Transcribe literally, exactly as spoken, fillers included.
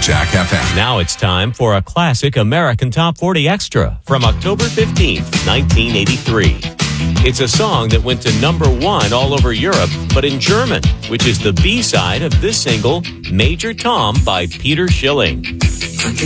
Jack F M. Now it's time for a classic American Top forty Extra from October fifteenth, nineteen eighty-three. It's a song that went to number one all over Europe, but in German, which is the B-side of this single, Major Tom by Peter Schilling.